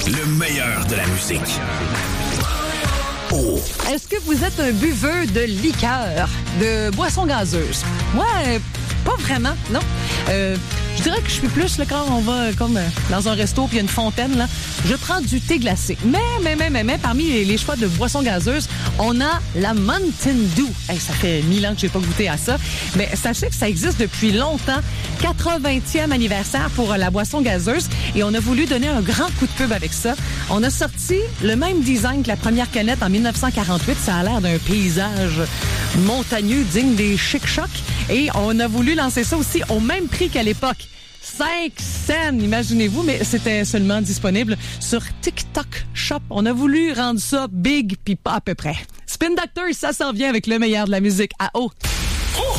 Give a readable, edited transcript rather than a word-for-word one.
Le meilleur de la musique. Oh. Est-ce que vous êtes un buveur de liqueur, de boissons gazeuses? Moi, pas vraiment, non. Je dirais que je suis plus là, quand on va comme dans un resto puis il y a une fontaine, là, je prends du thé glacé. Mais parmi les choix de boissons gazeuses, on a la Mountain Dew. Hey, ça fait 1000 ans que j'ai pas goûté à ça. Mais sachez que ça existe depuis longtemps. 80e anniversaire pour la boisson gazeuse. Et on a voulu donner un grand coup de pub avec ça. On a sorti le même design que la première canette en 1948. Ça a l'air d'un paysage montagneux digne des Chic-Chocs. Et on a voulu lancer ça aussi au même prix qu'à l'époque. 5 cents, imaginez-vous, mais c'était seulement disponible sur TikTok Shop. On a voulu rendre ça big, puis pas à peu près. Spin Doctor, ça s'en vient avec le meilleur de la musique à haut.